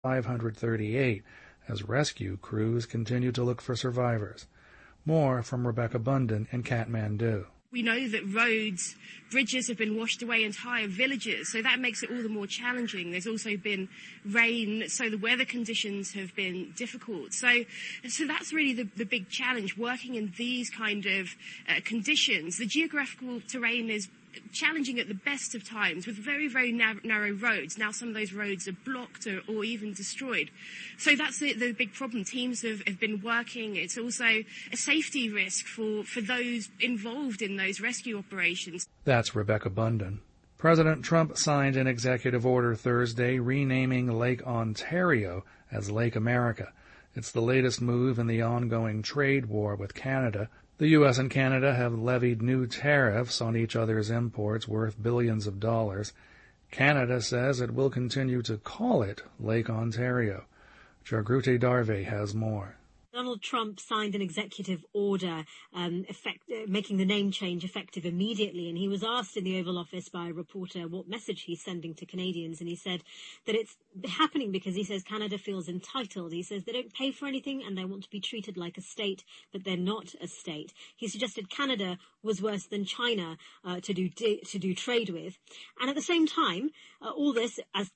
538 as rescue crews continue to look for survivors. More from Rebecca Bunden in Kathmandu. We know that roads, bridges have been washed away, entire villages, so that makes it all the more challenging. There's also been rain, so the weather conditions have been difficult. So that's really the big challenge, working in these kind of conditions. The geographical terrain is challenging at the best of times with very, very narrow roads. Now some of those roads are blocked or even destroyed. So that's the big problem. Teams have been working. It's also a safety risk for those involved in those rescue operations. That's Rebecca Bunden. President Trump signed an executive order Thursday renaming Lake Ontario as Lake America. It's the latest move in the ongoing trade war with Canada. The U.S. and Canada have levied new tariffs on each other's imports worth billions of dollars. Canada says it will continue to call it Lake Ontario. Jagrute Darve has more. Donald Trump signed an executive order making the name change effective immediately, and he was asked in the Oval Office by a reporter what message he's sending to Canadians, and he said that it's happening because he says Canada feels entitled. He says they don't pay for anything and they want to be treated like a state, but they're not a state. He suggested Canada was worse than China to do trade with, and at the same time, all this as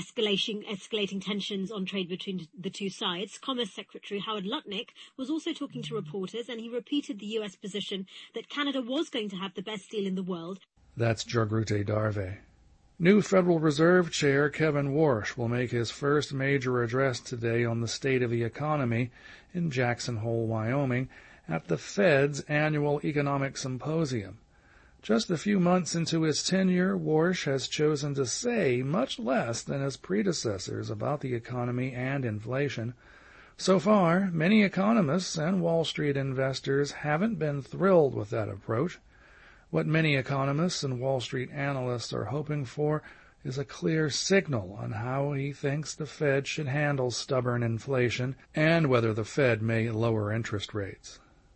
escalating tensions on trade between the two sides. Commerce Secretary Howard Lutnick was also talking to reporters, and he repeated the U.S. position that Canada was going to have the best deal in the world. That's Jagrute Darve. New Federal Reserve Chair Kevin Warsh will make his first major address today on the state of the economy in Jackson Hole, Wyoming, at the Fed's annual economic symposium. Just a few months into his tenure, Warsh has chosen to say much less than his predecessors about the economy and inflation. So far, many economists and Wall Street investors haven't been thrilled with that approach. What many economists and Wall Street analysts are hoping for is a clear signal on how he thinks the Fed should handle stubborn inflation and whether the Fed may lower interest rates.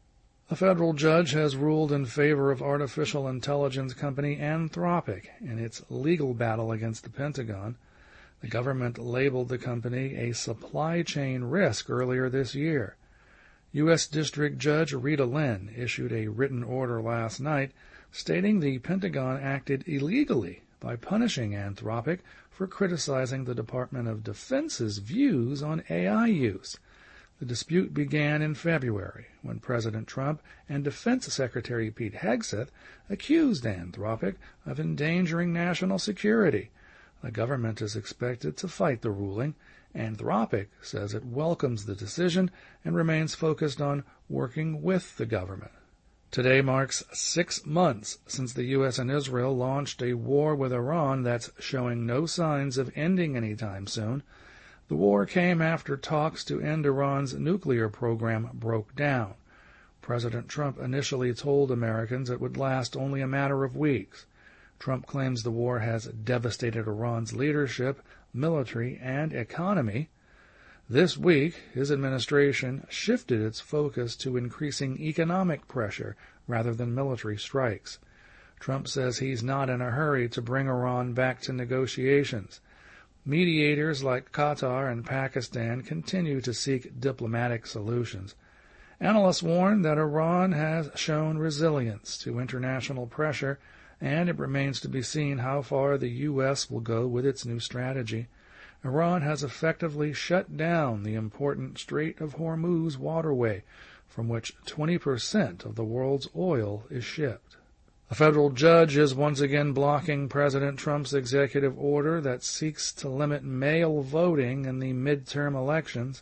A federal judge has ruled in favor of artificial intelligence company Anthropic in its legal battle against the Pentagon. The government labeled the company a supply chain risk earlier this year. U.S. District Judge Rita Lynn issued a written order last night stating the Pentagon acted illegally by punishing Anthropic for criticizing the Department of Defense's views on AI use. The dispute began in February when President Trump and Defense Secretary Pete Hegseth accused Anthropic of endangering national security. The government is expected to fight the ruling. Anthropic says it welcomes the decision and remains focused on working with the government. Today marks 6 months since the U.S. and Israel launched a war with Iran that's showing no signs of ending anytime soon. The war came after talks to end Iran's nuclear program broke down. President Trump initially told Americans it would last only a matter of weeks. Trump claims the war has devastated Iran's leadership, military, and economy. This week, his administration shifted its focus to increasing economic pressure rather than military strikes. Trump says he's not in a hurry to bring Iran back to negotiations. Mediators like Qatar and Pakistan continue to seek diplomatic solutions. Analysts warn that Iran has shown resilience to international pressure, and it remains to be seen how far the U.S. will go with its new strategy. Iran has effectively shut down the important Strait of Hormuz waterway, from which 20% of the world's oil is shipped. A federal judge is once again blocking President Trump's executive order that seeks to limit mail voting in the midterm elections.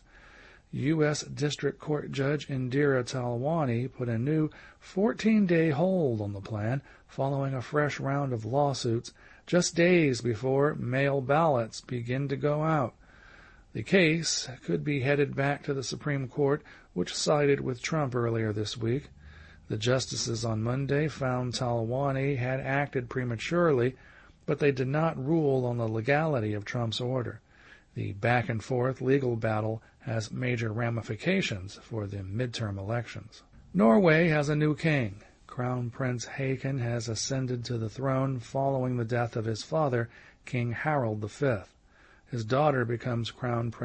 U.S. District Court Judge Indira Talwani put a new 14-day hold on the plan following a fresh round of lawsuits just days before mail ballots begin to go out. The case could be headed back to the Supreme Court, which sided with Trump earlier this week. The justices on Monday found Talwani had acted prematurely, but they did not rule on the legality of Trump's order. The back-and-forth legal battle has major ramifications for the midterm elections. Norway has a new king. Crown Prince Haakon has ascended to the throne following the death of his father, King Harald V. His daughter becomes Crown Prince